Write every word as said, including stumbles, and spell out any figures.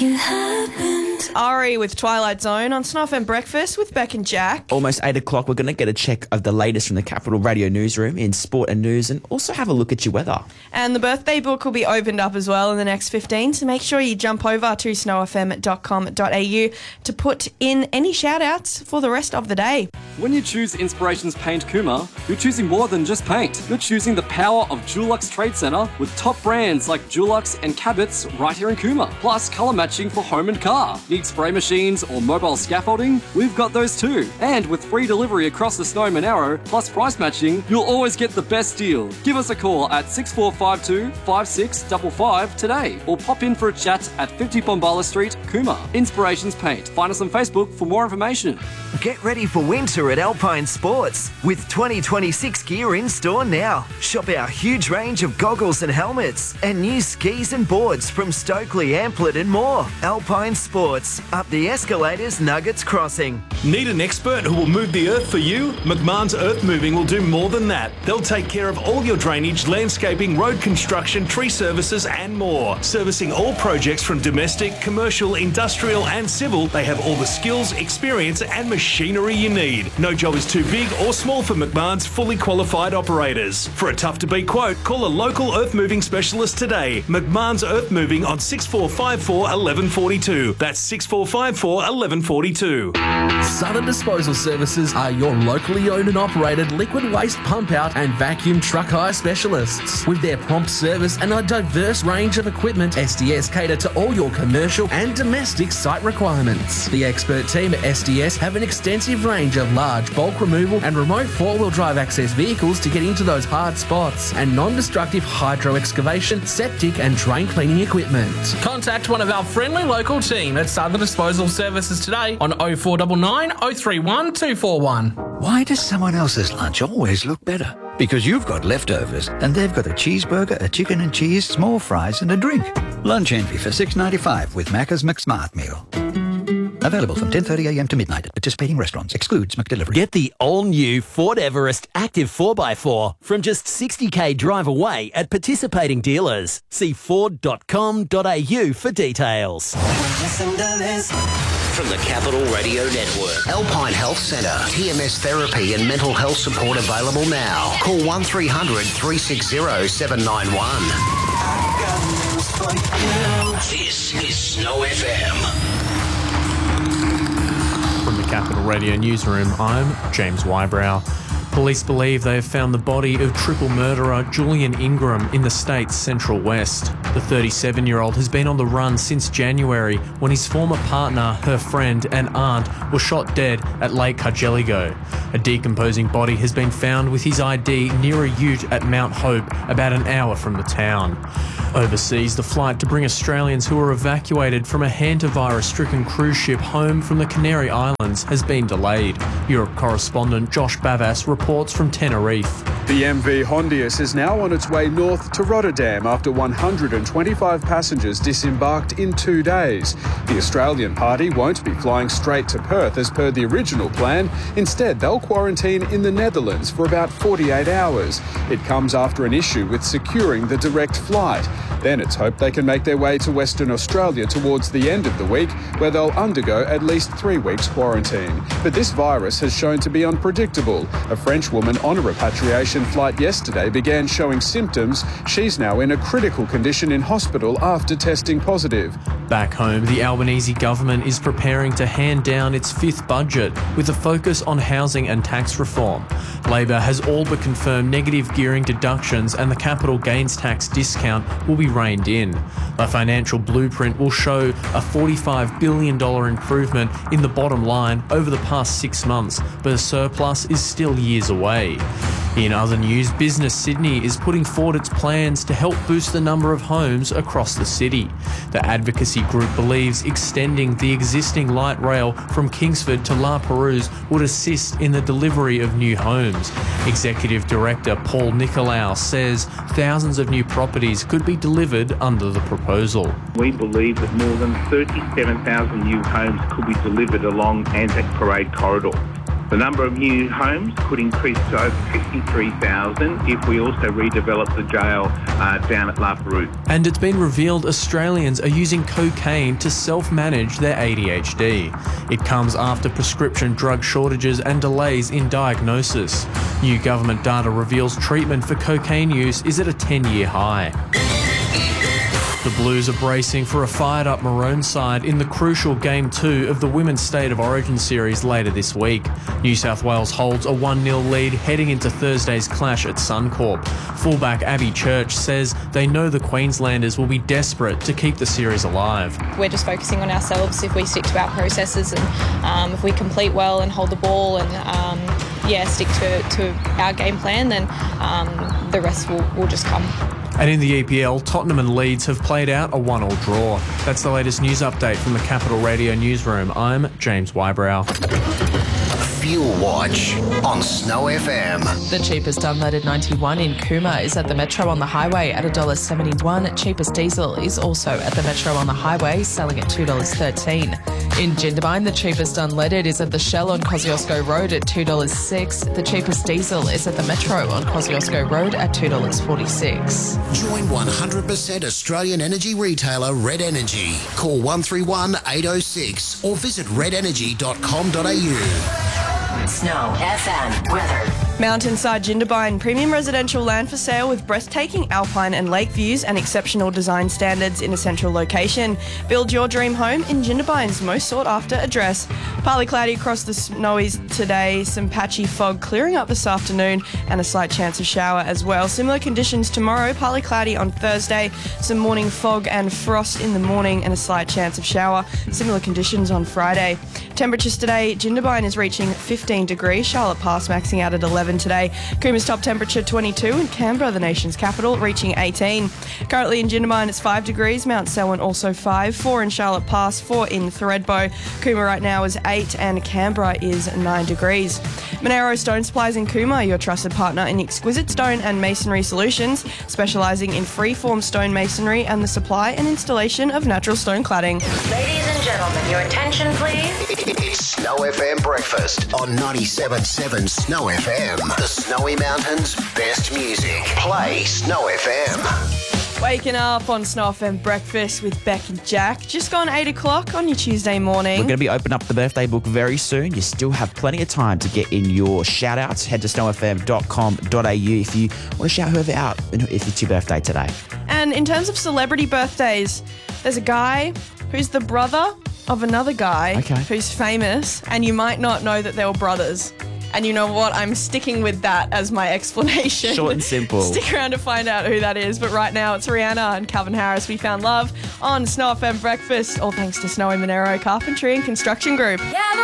You happened. Ari with Twilight Zone on Snuff and Breakfast with Beck and Jack. Almost eight o'clock, we're going to get a check of the latest from the Capital Radio newsroom in sport and news, and also have a look at your weather. And the birthday book will be opened up as well in the next fifteen, so make sure you jump over to snow f m dot com dot a u to put in any shout-outs for the rest of the day. When you choose Inspirations Paint Cooma, you're choosing more than just paint. You're choosing the power of Dulux Trade Centre with top brands like Dulux and Cabot's right here in Cooma. Plus, colour matching for home and car. Need spray machines or mobile scaffolding? We've got those too. And with free delivery across the Snowy Monaro, plus price matching, you'll always get the best deal. Give us a call at six four five two, five six five five today, or pop in for a chat at fifty Bombala Street, Cooma. Inspirations Paint. Find us on Facebook for more information. Get ready for winter at Alpine Sports with twenty twenty-six gear in store now. Shop our huge range of goggles and helmets and new skis and boards from Stokely, Amplet and more. Alpine Sports, up the escalators, Nuggets Crossing. Need an expert who will move the earth for you? McMahon's Earth Moving will do more than that. They'll take care of all your drainage, landscaping, road construction, tree services and more. Servicing all projects from domestic, commercial, industrial and civil, they have all the skills, experience and machinery you need. No job is too big or small for McMahon's fully qualified operators. For a tough-to-beat quote, call a local earth moving specialist today. McMahon's Earth Moving on six four five four, one one four two. That's six four five four, one one four two. Southern Disposal Services are your locally owned and operated liquid waste pump out and vacuum truck hire specialists. With their prompt service and a diverse range of equipment, S D S cater to all your commercial and domestic site requirements. The expert team at S D S have an extensive range of large bulk removal and remote four-wheel drive access vehicles to get into those hard spots, and non-destructive hydro excavation, septic and drain cleaning equipment. Contact one of our friendly local team at Southern Disposal Services today on oh four nine nine, oh three one, two four one. Why does someone else's lunch always look better? Because you've got leftovers and they've got a cheeseburger, a chicken and cheese, small fries and a drink. Lunch envy for six ninety-five with Macca's McSmart Meal. Available from ten thirty a m to midnight at participating restaurants. Excludes McDelivery. Get the all-new Ford Everest Active four by four from just sixty k drive away at participating dealers. See ford dot com dot a u for details. From the Capital Radio Network, Alpine Health Centre, T M S therapy and mental health support available now. Call one three hundred, three six zero, seven nine one. This is Snow F M. From the Capital Radio newsroom, I'm James Wybrow. Police believe they have found the body of triple murderer Julian Ingram in the state's Central West. The thirty-seven-year-old has been on the run since January when his former partner, her friend and aunt were shot dead at Lake Cargelligo. A decomposing body has been found with his I D near a ute at Mount Hope, about an hour from the town. Overseas, the flight to bring Australians who were evacuated from a hantavirus-stricken cruise ship home from the Canary Islands has been delayed. Europe correspondent Josh Bavas reports from Tenerife. The M V Hondius is now on its way north to Rotterdam after one hundred twenty-five passengers disembarked in two days. The Australian party won't be flying straight to Perth as per the original plan. Instead, they'll quarantine in the Netherlands for about forty-eight hours. It comes after an issue with securing the direct flight. Then it's hoped they can make their way to Western Australia towards the end of the week, where they'll undergo at least three weeks quarantine. But this virus has shown to be unpredictable. A French woman on a repatriation flight yesterday began showing symptoms. She's now in a critical condition in hospital after testing positive. Back home, the Albanese government is preparing to hand down its fifth budget with a focus on housing and tax reform. Labor has all but confirmed negative gearing deductions and the capital gains tax discount will be reined in. The financial blueprint will show a forty-five billion dollars improvement in the bottom line over the past six months, but a surplus is still years away. In other news, Business Sydney is putting forward its plans to help boost the number of homes across the city. The advocacy group believes extending the existing light rail from Kingsford to La Perouse would assist in the delivery of new homes. Executive Director Paul Nicolau says thousands of new properties could be delivered under the proposal. We believe that more than thirty-seven thousand new homes could be delivered along Anzac Parade corridor. The number of new homes could increase to over fifty-three thousand if we also redevelop the jail uh, down at La Perouse. And it's been revealed Australians are using cocaine to self-manage their A D H D. It comes after prescription drug shortages and delays in diagnosis. New government data reveals treatment for cocaine use is at a ten-year high. The Blues are bracing for a fired-up Maroon side in the crucial Game two of the Women's State of Origin series later this week. New South Wales holds a one nil lead heading into Thursday's clash at Suncorp. Fullback Abby Church says they know the Queenslanders will be desperate to keep the series alive. We're just focusing on ourselves. If we stick to our processes and um, if we complete well and hold the ball and um, yeah, stick to, to our game plan, then um, the rest will, will just come. And in the E P L, Tottenham and Leeds have played out a one-all draw. That's the latest news update from the Capital Radio newsroom. I'm James Wybrow. Fuel Watch on Snow F M. The cheapest unleaded ninety-one in Cooma is at the Metro on the Highway at one dollar seventy-one. Cheapest diesel is also at the Metro on the Highway, selling at two dollars thirteen. In Jindabyne, the cheapest unleaded is at the Shell on Kosciuszko Road at two dollars six. The cheapest diesel is at the Metro on Kosciuszko Road at two dollars forty-six. Join one hundred percent Australian energy retailer Red Energy. Call one three one, eight oh six or visit red energy dot com dot a u. Snow F M weather. Mountainside Jindabyne, premium residential land for sale with breathtaking alpine and lake views and exceptional design standards in a central location. Build your dream home in Jindabyne's most sought after address. Partly cloudy across the snowies today, some patchy fog clearing up this afternoon and a slight chance of shower as well. Similar conditions tomorrow, partly cloudy on Thursday, some morning fog and frost in the morning and a slight chance of shower. Similar conditions on Friday. Temperatures today, Jindabyne is reaching fifteen degrees, Charlotte Pass maxing out at eleven today. Cooma's top temperature twenty-two and Canberra, the nation's capital, reaching eighteen. Currently in Jindabyne it's five degrees, Mount Selwyn also five, four in Charlotte Pass, four in Thredbo. Cooma right now is eight and Canberra is nine degrees. Monero Stone Supplies in Cooma, your trusted partner in exquisite stone and masonry solutions, specialising in free-form stone masonry and the supply and installation of natural stone cladding. Ladies and gentlemen, your attention please. It's Snow F M Breakfast on ninety-seven point seven Snow F M. The Snowy Mountains' best music. Play Snow F M. Waking up on Snow F M Breakfast with Beck and Jack. Just gone eight o'clock on your Tuesday morning. We're going to be opening up the birthday book very soon. You still have plenty of time to get in your shout outs. Head to snow f m dot com dot a u if you want to shout whoever out if it's your birthday today. And in terms of celebrity birthdays, there's a guy who's the brother of another guy okay. who's famous, and you might not know that they were brothers. And you know what? I'm sticking with that as my explanation. Short and simple. Stick around to find out who that is. But right now, it's Rihanna and Calvin Harris. We found love on Snow F M Breakfast, all thanks to Snowy Monero Carpentry and Construction Group. Yeah,